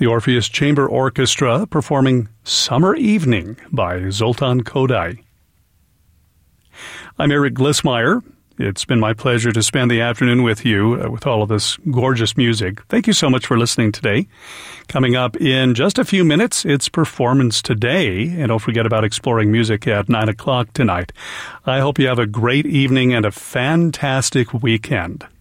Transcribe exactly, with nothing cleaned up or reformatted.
the Orpheus Chamber Orchestra performing Summer Evening by Zoltan Kodály. I'm Eric Glissmeyer. It's been my pleasure to spend the afternoon with you uh, with all of this gorgeous music. Thank you so much for listening today. Coming up in just a few minutes, it's Performance Today, and don't forget about exploring music at nine o'clock tonight. I hope you have a great evening and a fantastic weekend.